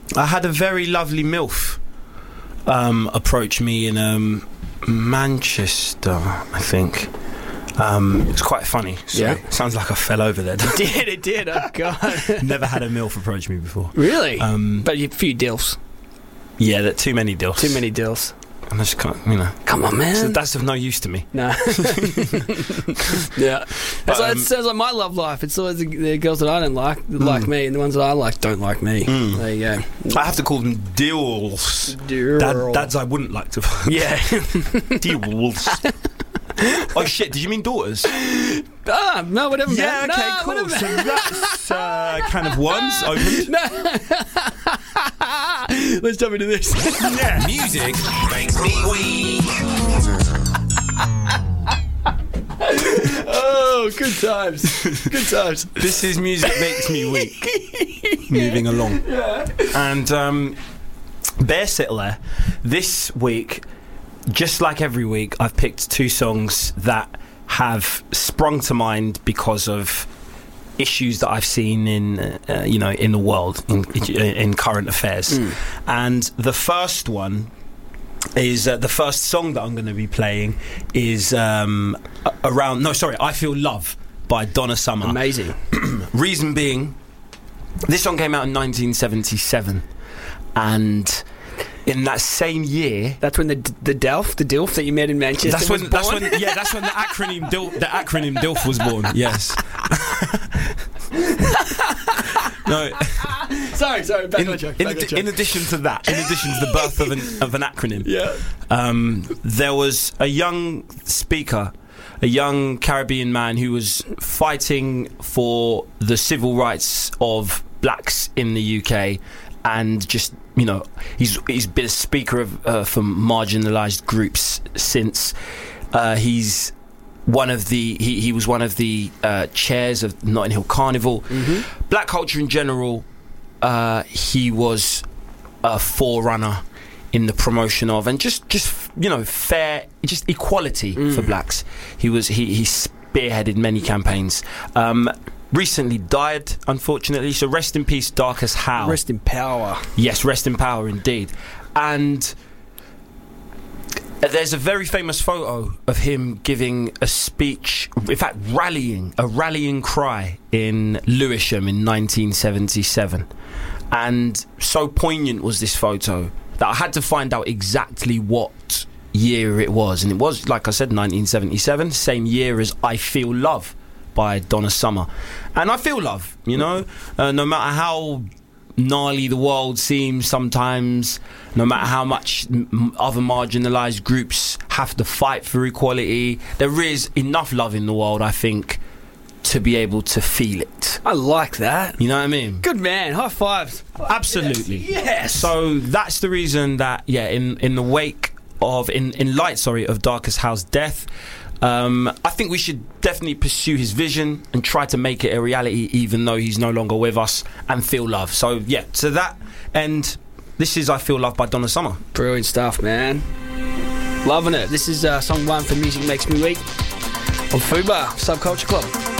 I had a very lovely MILF approach me in Manchester, I think. It's quite funny. So Yeah. it sounds like I fell over there. It did. Oh, God. Never had a MILF approach me before. Really? But a few dilfs. Yeah, there too many deals. Too many dilfs. And I just can't, you know. Come on, man. So that's of no use to me. No. Yeah. But, It sounds like my love life. It's always the girls that I don't like me, and the ones that I like don't like me. There you go. I have to call them deals. Dads I wouldn't like to. Yeah. Deals. Oh shit! Did you mean daughters? No, whatever. Yeah. Man. Okay. No, Cool. whatever. So that's kind of ones opened. Let's jump into this. Yeah. Music makes me weak. Oh, good times. Good times. This is music makes me weak. Moving along. Yeah. And Bear Sittler, this week, just like every week, I've picked two songs that have sprung to mind because of issues that I've seen in in the world, in current affairs. And the first one is the first song that I'm going to be playing is I Feel Love by Donna Summer. Amazing. Reason being, this song came out in 1977, and in that same year, That's when the DILF that you met in Manchester that's when was born? that's when the acronym DILF was born. Yes. No. Sorry. Back on track. In addition to the birth of an acronym, Yeah. there was a young speaker, a young Caribbean man who was fighting for the civil rights of blacks in the UK, and just, you know, he's been a speaker for marginalised groups since. He's one of the he was one of the chairs of Notting Hill Carnival. Black culture in general. He was a forerunner in the promotion of, and just fair, just equality for blacks. He spearheaded many campaigns. Recently died, unfortunately, so rest in peace, Darcus Howe. Rest in power. Yes, rest in power indeed. And there's a very famous photo of him giving a speech, in fact a rallying cry in Lewisham in 1977. And so poignant was this photo that I had to find out exactly what year it was. And it was, like I said, 1977, same year as I Feel Love by Donna Summer. And I feel love, you know, no matter how gnarly the world seems sometimes, no matter how much other marginalised groups have to fight for equality, there is enough love in the world, I think, to be able to feel it. I like that. You know what I mean? Good man. High fives. Absolutely. Yes. So that's the reason that, in the wake of, in light of Darcus Howe's death, I think we should definitely pursue his vision and try to make it a reality, even though he's no longer with us, and feel love. So to that end, this is I Feel Love by Donna Summer. Brilliant stuff, man. Loving it. This is song 1 for Music Makes Me Weak on Fubar Subculture Club.